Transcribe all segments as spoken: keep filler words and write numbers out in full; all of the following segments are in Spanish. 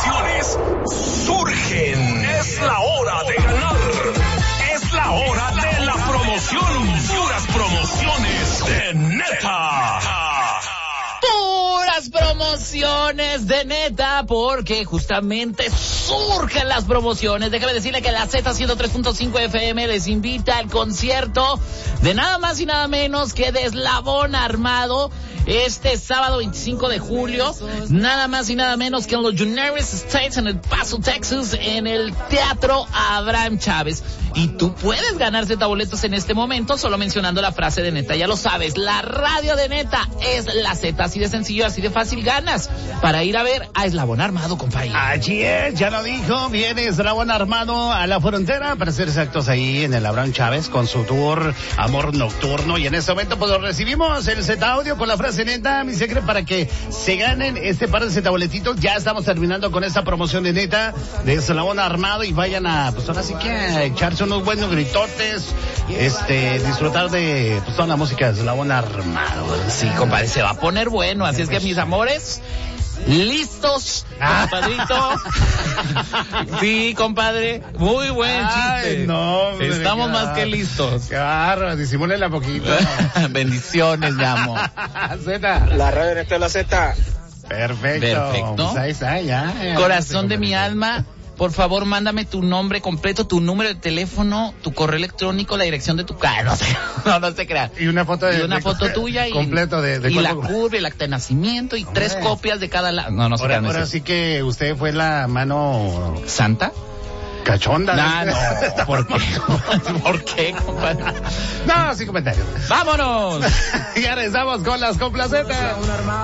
promociones surgen. Es la hora de ganar. Es la hora de la promoción. Puras promociones de neta. Puras promociones de neta, porque justamente surgen las promociones. Déjame decirle que la Z ciento tres punto cinco F M les invita al concierto de nada más y nada menos que de Eslabón Armado este sábado veinticinco de julio, nada más y nada menos que en los United States, en El Paso, Texas, en el Teatro Abraham Chávez. Y tú puedes ganar Z boletos en este momento solo mencionando la frase de neta. Ya lo sabes, la radio de neta es la Z. Así de sencillo, así de fácil ganas para ir a ver a Eslabón Armado, compadre. Allí es, ya lo dijo, viene Eslabón Armado a la frontera, para ser exactos, ahí en el Abraham Chávez con su tour Amor Nocturno. Y en este momento pues recibimos el Z Audio con la frase neta, mi secreto, para que se ganen este par de Z boletitos. Ya estamos terminando con esta promoción de neta de Eslabón Armado y vayan a, pues ahora sí que a echarse unos buenos gritotes, este, disfrutar de pues toda la música de Eslabón Armado. Sí, compadre, se va a poner bueno, así es que mis amores, listos, compadrito. Sí, compadre, muy buen chiste. Ay, no, hombre, estamos más bar... que listos. Claro, disimúlenla poquito. Bendiciones, mi amor. Z. La radio neta es la Z. Perfecto. Perfecto. Pues ahí está, ya. ya Corazón ya de mi alma, por favor, mándame tu nombre completo, tu número de teléfono, tu correo electrónico, la dirección de tu casa. No sé, no, no se crea. Y una foto de, y una de, foto tuya y, completo de, de y la cuerpo. curva, el acta de nacimiento y Hombre. tres copias de cada lado. No, no se Ahora, crean. ahora eso. sí que usted fue la mano ¿Santa? cachonda. Nah, no, ¿por qué? ¿Por qué, compadre? No, sin comentarios. ¡Vámonos! Ya regresamos con las complacetas.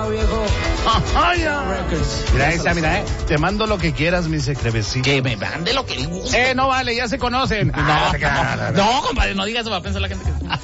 Mira esa, mira, eh. Te mando lo que quieras, mi secrevecito. Que me mande lo que le guste. Eh, no vale, ya se conocen. No, no, no, compadre, no digas eso, va a pensar la gente que...